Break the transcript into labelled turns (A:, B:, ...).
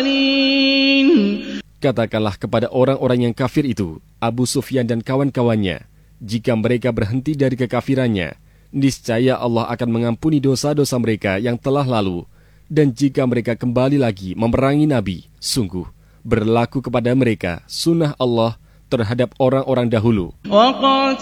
A: Katakanlah kepada orang-orang yang kafir itu, Abu Sufyan dan kawan-kawannya, jika mereka berhenti dari kekafirannya, niscaya Allah akan mengampuni dosa-dosa mereka yang telah lalu. Dan jika mereka kembali lagi memerangi Nabi, sungguh berlaku kepada mereka sunnah Allah terhadap orang-orang dahulu.